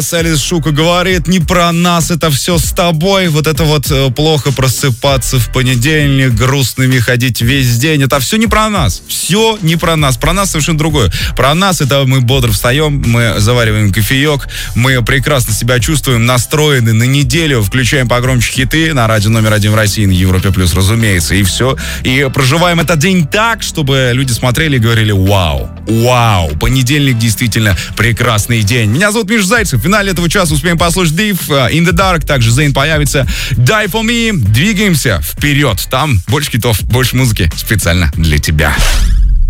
Элис Шука говорит, не про нас, это все с тобой. Вот это вот плохо просыпаться в понедельник, грустными ходить весь день. Это все не про нас. Все не про нас. Про нас совершенно другое. Про нас это мы бодро встаем, мы завариваем кофеек, мы прекрасно себя чувствуем, настроены на неделю, включаем погромче хиты на радио номер 1 в России, на Европе Плюс, разумеется, и все. И проживаем этот день так, чтобы люди смотрели и говорили: вау, вау, понедельник действительно прекрасный день. Меня зовут Миша Зайцев. В финале этого часа успеем послушать Div, In the Dark, также Zayn появится. Die for me. Двигаемся вперед. Там больше хитов, больше музыки специально для тебя.